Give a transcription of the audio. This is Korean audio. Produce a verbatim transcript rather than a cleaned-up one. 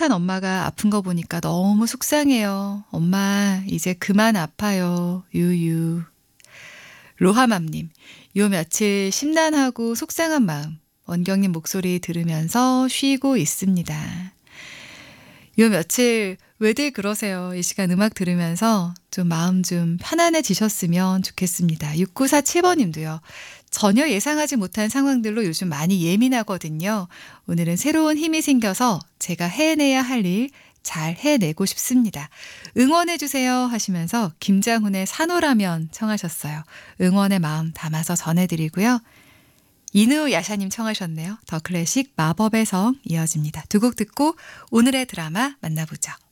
따뜻한 엄마가 아픈 거 보니까 너무 속상해요. 엄마, 이제 그만 아파요. 유유. 로하맘님, 요 며칠 심란하고 속상한 마음, 원경님 목소리 들으면서 쉬고 있습니다. 요 며칠 왜들 그러세요? 이 시간 음악 들으면서 좀 마음 좀 편안해지셨으면 좋겠습니다. 육구사칠 번님도요. 전혀 예상하지 못한 상황들로 요즘 많이 예민하거든요. 오늘은 새로운 힘이 생겨서 제가 해내야 할 일 잘 해내고 싶습니다. 응원해주세요 하시면서 김장훈의 산호라면 청하셨어요. 응원의 마음 담아서 전해드리고요. 이누 야샤님 청하셨네요. 더 클래식 마법의 성 이어집니다. 두 곡 듣고 오늘의 드라마 만나보죠.